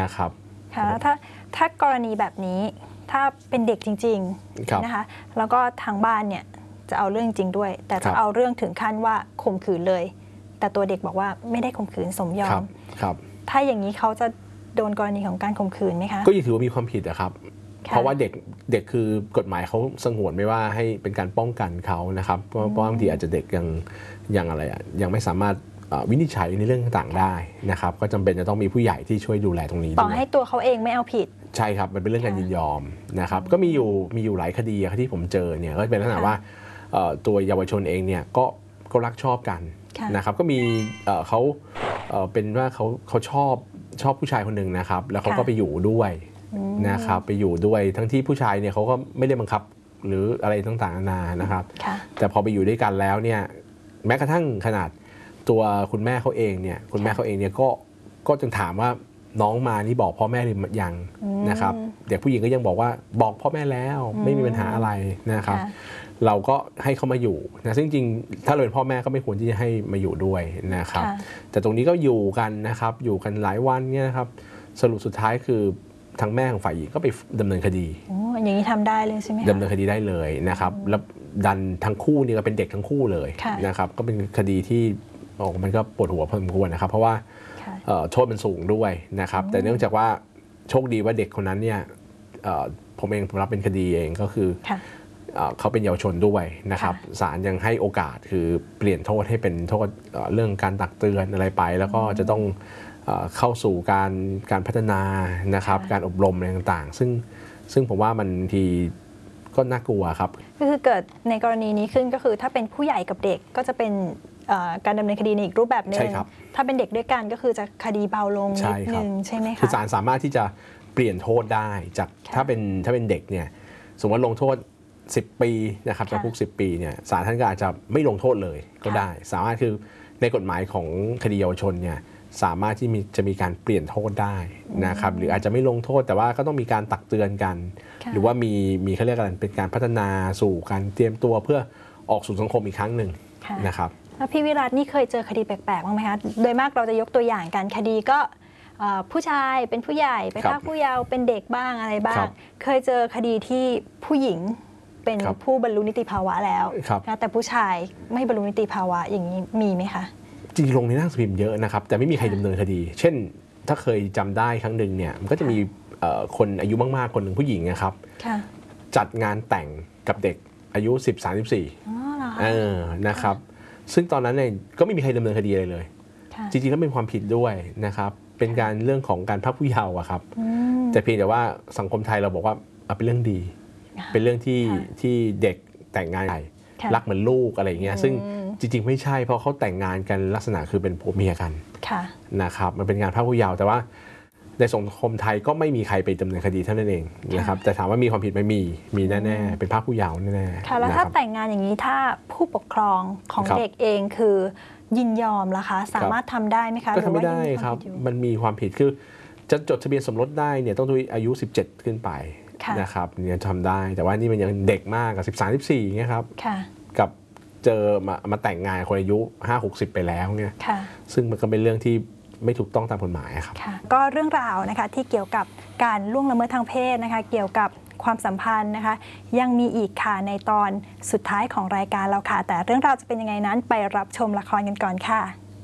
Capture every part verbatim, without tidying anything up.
นะครับค่ะแล้วถ้าถ้ากรณีแบบนี้ถ้าเป็นเด็กจริงๆนะคะแล้วก็ทางบ้านเนี่ยจะเอาเรื่องจริงด้วยแต่จะเอาเรื่องถึงขั้นว่าข่มขืนเลยแต่ตัวเด็กบอกว่าไม่ได้ข่มขืนสมยอมครับถ้าอย่างนี้เขาจะโดนกรณีของการข่มขืนไหมคะก็ยังถือว่ามีความผิดนะครับเพราะว่าเด็กเด็กคือกฎหมายเขาสงวนไม่ว่าให้เป็นการป้องกันเขานะครับเพราะเพราะบางทีอาจจะเด็กยังยังอะไรอ่ะยังไม่สามารถวินิจฉัยในเรื่องต่างๆได้นะครับก็จำเป็นจะต้องมีผู้ใหญ่ที่ช่วยดูแลตรงนี้ต่อให้ตัวเขาเองไม่เอาผิดใช่ครับมันเป็นเรื่องการยินยอมนะครับก็มีอยู่มีอยู่หลายคดีที่ผมเจอเนี่ยก็เป็นลักษณะว่าตัวเยาวชนเองเนี่ยก็ก็รักชอบกันนะครับก็มีเขาเป็นว่าเขาเขาชอบชอบผู้ชายคนหนึ่งนะครับแล้วเขาก็ไปอยู่ด้วยนะครับไปอยู่ด้วยทั้งที่ผู้ชายเนี่ยเขาก็ไม่ได้บังคับหรืออะไรต่างๆนานานะครับแต่พอไปอยู่ด้วยกันแล้วเนี่ยแม้กระทั่งขนาดตัวคุณแม่เขาเองเนี่ยคุณแม่เขาเองเนี่ยก็ก็จึงถามว่าน้องมานี่บอกพ่อแม่หรือยังนะครับเด็กผู้หญิงก็ยังบอกว่าบอกพ่อแม่แล้วไม่มีปัญหาอะไรนะครับเราก็ให้เขามาอยู่นะซึ่งจริงถ้าเราเป็นพ่อแม่ก็ไม่ควรที่จะให้มาอยู่ด้วยนะครับแต่ตรงนี้ก็อยู่กันนะครับอยู่กันหลายวันเนี่ยนะครับสรุปสุดท้ายคือทางแม่ของฝ่ายหญิงก็ไปดำเนินคดีอ๋ออย่างนี้ทำได้เลยใช่ไหมดำเนินคดีได้เลยนะครับแล้วดันทั้งคู่นี่ก็เป็นเด็กทั้งคู่เลยนะครับก็เป็นคดีที่โอ้มันก็ปวดหัวพอสมควรนะครับเพราะว่าโทษมันสูงด้วยนะครับแต่เนื่องจากว่าโชคดีว่าเด็กคนนั้นเนี่ยผมเองผมรับเป็นคดีเองก็คือเขาเป็นเยาวชนด้วยนะครับศาลยังให้โอกาสคือเปลี่ยนโทษให้เป็นโทษเรื่องการตักเตือนอะไรไปแล้วก็จะต้องเข้าสู่การการพัฒนานะครับการอบรมอะไรต่างๆซึ่งซึ่งผมว่ามันทีก็น่ากลัวครับก็คือเกิดในกรณีนี้ขึ้นก็คือถ้าเป็นผู้ใหญ่กับเด็กก็จะเป็นการดำเนินคดีในอีกรูปแบบหนึ่งถ้าเป็นเด็กด้วยกันก็คือจะคดีเบาลงนิดนึงใช่ไหมคะคือศาลสามารถที่จะเปลี่ยนโทษได้จากถ้าเป็นถ้าเป็นเด็กเนี่ยสมมติลงโทษสิบปีนะครับจำคุกสิบปีเนี่ยศาลท่านก็อาจจะไม่ลงโทษเลยก็ได้สามารถคือในกฎหมายของคดีเยาวชนเนี่ยสามารถที่มีจะมีการเปลี่ยนโทษได้นะครับหรืออาจจะไม่ลงโทษแต่ว่าก็ต้องมีการตักเตือนกันหรือว่ามีมีเขาเรียกอะไรเป็นการพัฒนาสู่การเตรียมตัวเพื่อออกสู่สังคมอีกครั้งหนึ่งนะครับแล้วพี่วิรัตนี่เคยเจอคดีแปลกๆบ้างไหมคะโดยมากเราจะยกตัวอย่างกันคดีก็ผู้ชายเป็นผู้ใหญ่ไปพรากผู้เยาว์เป็นเด็กบ้างอะไรบ้างเคยเจอคดีที่ผู้หญิงเป็นผู้บรรลุนิติภาวะแล้วนะแต่ผู้ชายไม่บรรลุนิติภาวะอย่างนี้มีไหมคะจริงๆลงในหนังสือพิมพ์เยอะนะครับแต่ไม่มีใครดำเนินคดีเช่นถ้าเคยจำได้ครั้งหนึ่งเนี่ยมันก็จะมีคนอายุมากๆคนหนึ่งผู้หญิงนะครับจัดงานแต่งกับเด็กอายุสิบ สามสิบสี่เออนะครับซึ่งตอนนั้นเนี่ยก็ไม่มีใครดำเนินคดีอะไรเลยจริงๆแล้วเป็นความผิดด้วยนะครับเป็นการเรื่องของการพรากผู้เยาว์อะครับแต่เพียงแต่ว่าสังคมไทยเราบอกว่าเป็นเรื่องดีเป็นเรื่องที่ที่เด็กแต่งงานใหญ่รักเหมือนลูกอะไรอย่างเงี้ยซึ่งจริงๆไม่ใช่เพราะเขาแต่งงานกันลักษณะคือเป็นผัวเมียกันนะครับมันเป็นงานพรากผู้เยาว์แต่ว่าในสังคมไทยก็ไม่มีใครไปดำเนินคดีเท่านั้นเองนะครับแต่ถามว่ามีความผิดไหมมีมีแน่ๆเป็นพรากผู้เยาว์แน่ๆค่ะแล้วถ้าแต่งงานอย่างนี้ถ้าผู้ปกครองของเด็กเองคือยินยอมล่ะคะสามารถทำได้ไหมคะก็ทำไม่ได้ครับมันมีความผิดคือจะจดทะเบียนสมรสได้เนี่ยต้องอายุสิบเจ็ดขึ้นไปนะครับเนี่ยทำได้แต่ว่านี่มันยังเด็กมากกับสิบสาม สิบสี่เงี้ยครับกับเจอมามาแต่งงานคนอายุห้า หกสิบไปแล้วเนี่ยซึ่งมันก็เป็นเรื่องที่ไม่ถูกต้องตามกฎหมายครับก็เรื่องราวนะคะที่เกี่ยวกับการล่วงละเมิดทางเพศนะคะเกี่ยวกับความสัมพันธ์นะคะยังมีอีกค่ะในตอนสุดท้ายของรายการเราค่ะแต่เรื่องราวจะเป็นยังไงนั้นไปรับชมละครกันก่อนค่ะ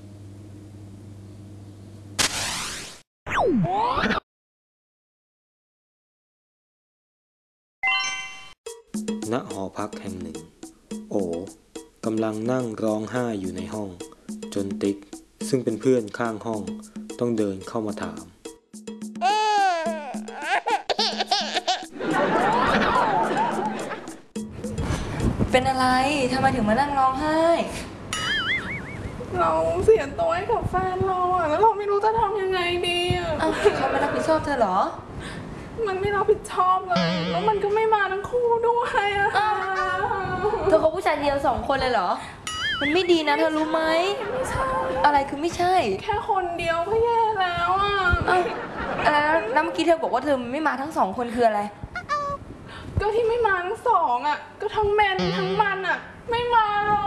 ณ หอพักแห่งหนึ่งโอกำลังนั่งร้องไห้อยู่ในห้องจนติ๊กซึ่งเป็นเพื่อนข้างห้องต้องเดินเข้ามาถามเป็นอะไรทำไมถึงมานั่งร้องไห้เราเสียตัวให้กับแฟนเราอะแล้วเราไม่รู้จะทำยังไงดีอะเขาไม่รับผิดชอบเธอเหรอมันไม่รับผิดชอบเลยแล้วมันก็ไม่มาทั้งคู่ด้วยอะเธอเขาผู้ชายเดียวสองคนเลยเหรอมันไม่ดีนะเธอรู้ไหมไม่ใช่อะไรคือไม่ใช่แค่คนเดียวก็แย่แล้วอะแล้วเมื่อกี้เธอบอกว่าเธอไม่มาทั้งสองคนคืออะไรก็ที่ไม่มาทั้งสองอะก็ทั้งแมนทั้งมันอะไม่มา